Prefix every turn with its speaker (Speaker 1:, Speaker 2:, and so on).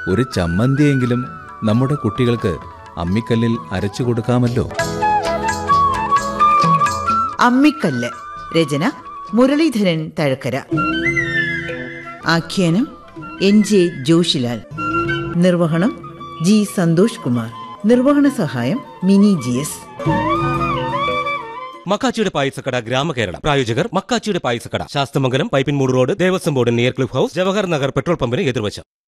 Speaker 1: ഒരു ചമ്മന്തിയെങ്കിലും നമ്മുടെ കുട്ടികൾക്ക് അമ്മിക്കല്ലിൽ അരച്ചു കൊടുക്കാമല്ലോ.
Speaker 2: അമ്മിക്കല്ല്. രചന മുരളീധരൻ തഴക്കര. ആഖ്യാനം NJ ജോഷിലാൽ. നിർവഹണം G സന്തോഷ് കുമാർ. നിർവഹണ സഹായം മിനി GS.
Speaker 3: മക്കാച്ചിയുടെ പായസക്കട ഗ്രാമകേരളം. പ്രായോജകർ മക്കാച്ചിയുടെ പായസക്കട, Sasthamangalam, Pipinmoodu road, Devaswom board near cliff house, Jawahar Nagar petrol പമ്പിന് എതിർവശം.